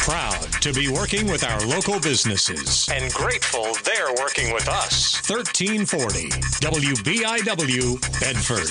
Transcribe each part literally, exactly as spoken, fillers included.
Proud to be working with our local businesses and grateful they're working with us. thirteen forty W B I W, Bedford.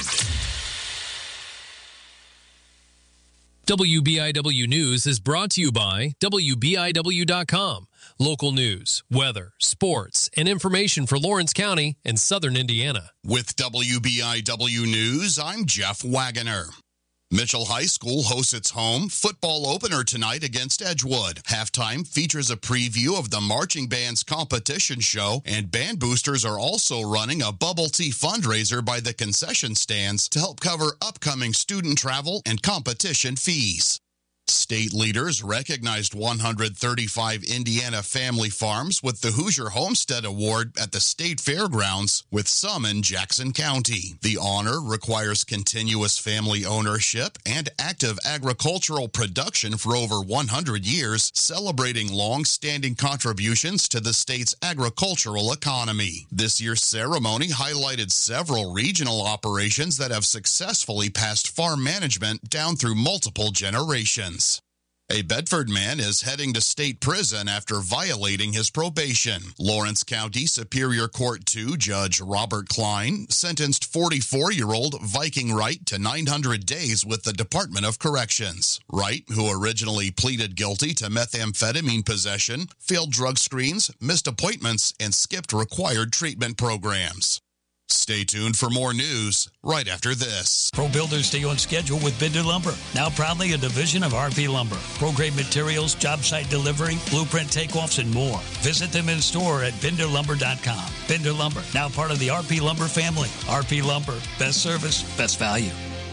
W B I W News is brought to you by W B I W dot com. Local news, weather, sports, and information for Lawrence County and Southern Indiana. With W B I W News, I'm Jeff Wagoner. Mitchell High School hosts its home football opener tonight against Edgewood. Halftime features a preview of the marching band's competition show, and band boosters are also running a bubble tea fundraiser by the concession stands to help cover upcoming student travel and competition fees. State leaders recognized one hundred thirty-five Indiana family farms with the Hoosier Homestead Award at the State Fairgrounds, with some in Jackson County. The honor requires continuous family ownership and active agricultural production for over one hundred years, celebrating long-standing contributions to the state's agricultural economy. This year's ceremony highlighted several regional operations that have successfully passed farm management down through multiple generations. A Bedford man is heading to state prison after violating his probation. Lawrence County Superior Court two Judge Robert Klein sentenced forty-four-year-old Viking Wright to nine hundred days with the Department of Corrections. Wright, who originally pleaded guilty to methamphetamine possession, failed drug screens, missed appointments, and skipped required treatment programs. Stay tuned for more news right after this. Pro Builders stay on schedule with Bender Lumber, now proudly a division of R P Lumber. Pro-grade materials, job site delivery, blueprint takeoffs, and more. Visit them in store at bender lumber dot com. Bender Lumber, now part of the R P Lumber family. R P Lumber, best service, best value.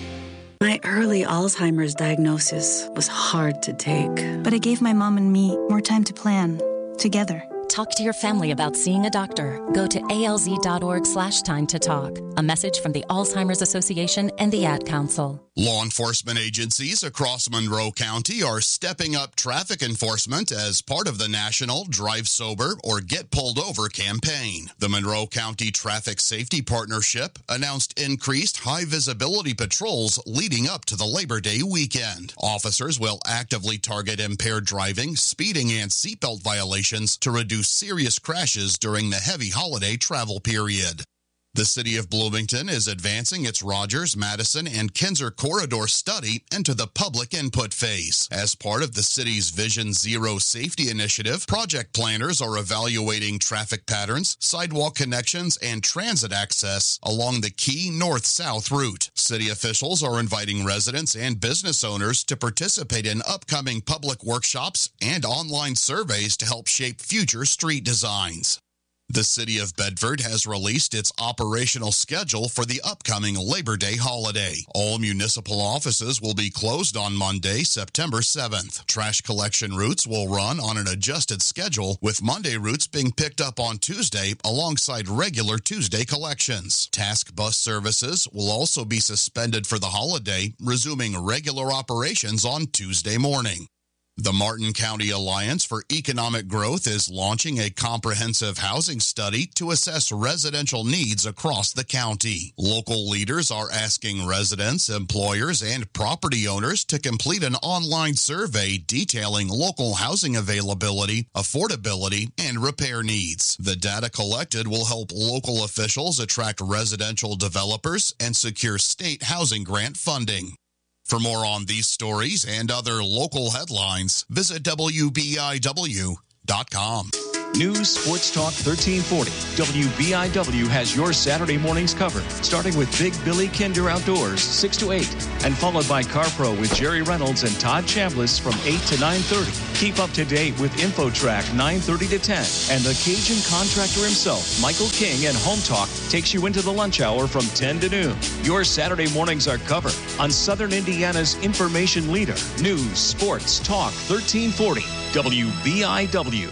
My early Alzheimer's diagnosis was hard to take. But it gave my mom and me more time to plan, together. Talk to your family about seeing a doctor. Go to alz.org slash time to talk. A message from the Alzheimer's Association and the Ad Council. Law enforcement agencies across Monroe County are stepping up traffic enforcement as part of the national Drive Sober or Get Pulled Over campaign. The Monroe County Traffic Safety Partnership announced increased high-visibility patrols leading up to the Labor Day weekend. Officers will actively target impaired driving, speeding, and seatbelt violations to reduce serious crashes during the heavy holiday travel period. The City of Bloomington is advancing its Rogers, Madison, and Kinzer corridor study into the public input phase. As part of the city's Vision Zero safety initiative, project planners are evaluating traffic patterns, sidewalk connections, and transit access along the key north-south route. City officials are inviting residents and business owners to participate in upcoming public workshops and online surveys to help shape future street designs. The City of Bedford has released its operational schedule for the upcoming Labor Day holiday. All municipal offices will be closed on Monday, September seventh. Trash collection routes will run on an adjusted schedule, with Monday routes being picked up on Tuesday alongside regular Tuesday collections. Task bus services will also be suspended for the holiday, resuming regular operations on Tuesday morning. The Martin County Alliance for Economic Growth is launching a comprehensive housing study to assess residential needs across the county. Local leaders are asking residents, employers, and property owners to complete an online survey detailing local housing availability, affordability, and repair needs. The data collected will help local officials attract residential developers and secure state housing grant funding. For more on these stories and other local headlines, visit W B I W dot com. News Sports Talk thirteen forty. W B I W has your Saturday mornings covered, starting with Big Billy Kinder Outdoors, six to eight, and followed by CarPro with Jerry Reynolds and Todd Chambliss from eight to nine thirty. Keep up to date with InfoTrack nine thirty to ten, and the Cajun contractor himself, Michael King, and Home Talk takes you into the lunch hour from ten to noon. Your Saturday mornings are covered on Southern Indiana's information leader, News Sports Talk thirteen forty, W B I W.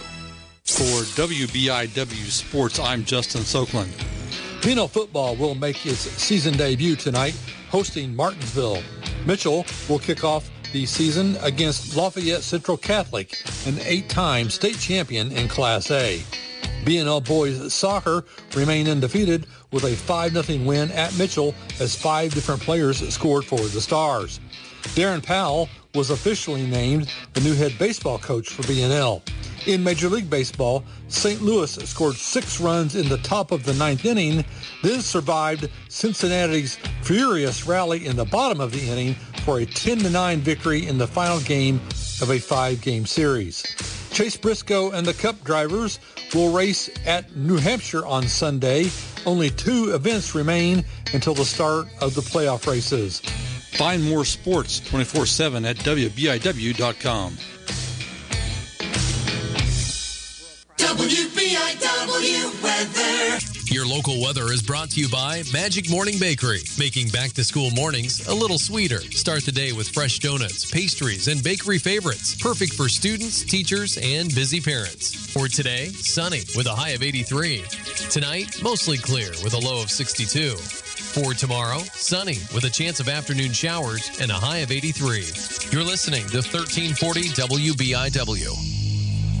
For W B I W Sports, I'm Justin Soakland. Pino football will make its season debut tonight, hosting Martinsville. Mitchell will kick off the season against Lafayette Central Catholic, an eight-time state champion in Class A. B and L boys soccer remain undefeated with a five nothing win at Mitchell as five different players scored for the Stars. Darren Powell was officially named the new head baseball coach for B N L. In Major League Baseball, Saint Louis scored six runs in the top of the ninth inning, then survived Cincinnati's furious rally in the bottom of the inning for a ten to nine victory in the final game of a five-game series. Chase Briscoe and the Cup drivers will race at New Hampshire on Sunday. Only two events remain until the start of the playoff races. Find more sports twenty-four seven at W B I W dot com. W B I W weather. Your local weather is brought to you by Magic Morning Bakery, making back-to-school mornings a little sweeter. Start the day with fresh donuts, pastries, and bakery favorites, perfect for students, teachers, and busy parents. For today, sunny with a high of eighty-three. Tonight, mostly clear with a low of sixty-two. For tomorrow, sunny with a chance of afternoon showers and a high of eighty-three. You're listening to thirteen forty W B I W.